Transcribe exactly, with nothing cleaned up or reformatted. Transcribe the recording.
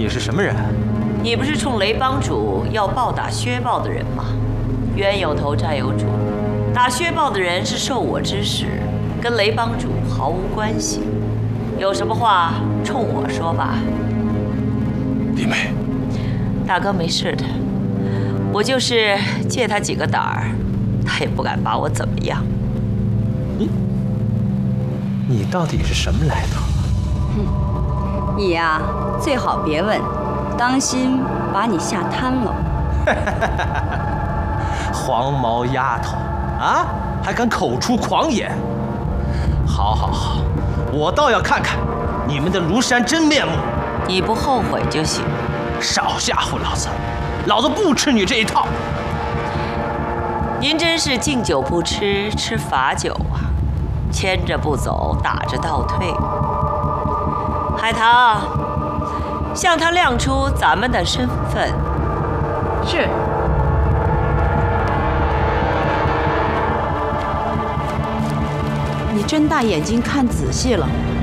你是什么人？ 你不是冲雷帮主要暴打薛豹的人吗？冤有头债有主，打薛豹的人是受我指使，跟雷帮主毫无关系。有什么话冲我说吧。 弟妹， 大哥没事的，我就是借他几个胆儿，他也不敢把我怎么样。 你，你到底是什么来头？ 哼，你呀、啊，最好别问，当心把你吓瘫了。 黄毛丫头啊，还敢口出狂言！好，好，好，我倒要看看你们的庐山真面目。 你不后悔就行。 少吓唬老子，老子不吃你这一套。 您真是敬酒不吃吃罚酒啊，牵着不走，打着倒退。海棠，向他亮出咱们的身份。 是。 你睁大眼睛看仔细了，